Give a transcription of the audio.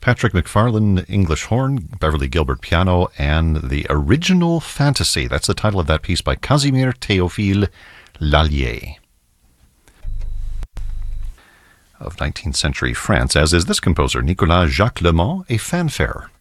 Patrick McFarlane, English horn, Beverly Gilbert piano, and The Original Fantasy. That's the title of that piece by Casimir Théophile Lallier of 19th century France, as is this composer, Nicolas Jacques Le Mans, a fanfare.